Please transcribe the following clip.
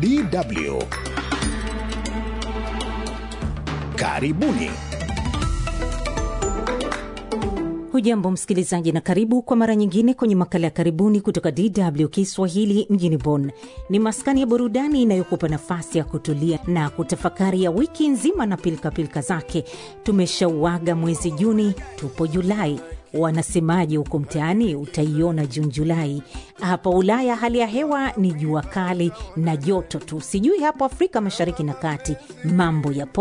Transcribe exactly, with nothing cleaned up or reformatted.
D W. Karibuni. Hujambo msikilizaji na karibu kwa mara nyingine kwenye makala ya karibuni kutoka D W Kiswahili mjini Bonn. Ni maskani ya burudani inayokupa nafasi ya kutulia na kutafakari ya wiki nzima na pilika pilika zake. Tumeshauaga mwezi Juni, tupo Julai. Wanasemaje huko mtaani? Utaiona Juni Julai. Hapa Ulaya hali ya hewa ni jua kali na joto tu. Sijui hapo Afrika Mashariki na Kati mambo yapo.